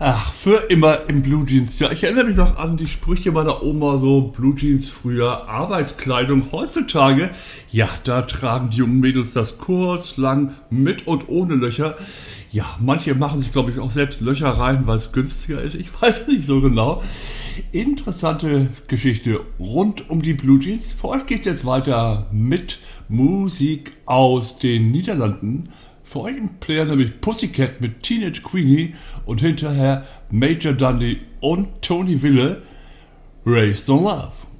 Ach, für immer im Blue Jeans. Ja, ich erinnere mich noch an die Sprüche meiner Oma, so Blue Jeans früher, Arbeitskleidung heutzutage. Ja, da tragen die jungen Mädels das kurz, lang, mit und ohne Löcher. Ja, manche machen sich, glaube ich, auch selbst Löcher rein, weil es günstiger ist. Ich weiß nicht so genau. Interessante Geschichte rund um die Blue Jeans. Für euch geht es jetzt weiter mit Musik aus den Niederlanden. Für euch im Player nämlich Pussycat mit Teenage Queenie und hinterher Major Dundee und Tony Wille, Raised on Love.